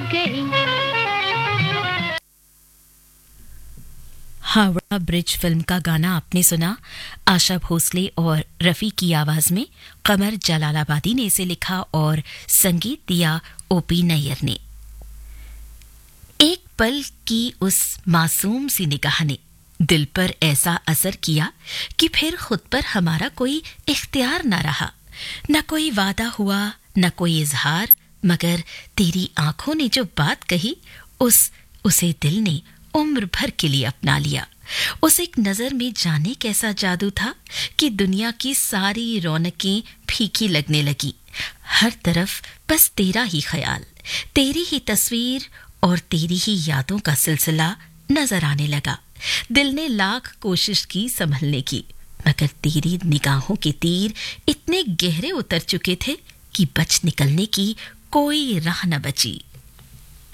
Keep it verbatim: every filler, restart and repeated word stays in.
गई। Howrah bridge film का गाना आपने सुना। आशा भोसले और रफ़ी की आवाज में कमर जलालाबादी ने इसे लिखा और संगीत दिया ओपी नैयर ने। एक पल की उस मासूम सी निगाह ने दिल पर ऐसा असर किया कि फिर खुद पर हमारा कोई इख्तियार न रहा। न कोई वादा हुआ, न कोई इजहार, मगर तेरी आंखों ने जो बात कही, उस उसे दिल ने उम्र भर के लिए अपना लिया। उस एक नजर में जाने कैसा जादू था कि दुनिया की सारी रौनकें फीकी लगने लगी। हर तरफ बस तेरा ही ख्याल, तेरी ही तस्वीर और तेरी ही यादों का सिलसिला नजर आने लगा। दिल ने लाख कोशिश की संभलने की, मगर तेरी निगाहों के तीर इतने गहरे उतर चुके थे कि बच निकलने की कोई राह न बची।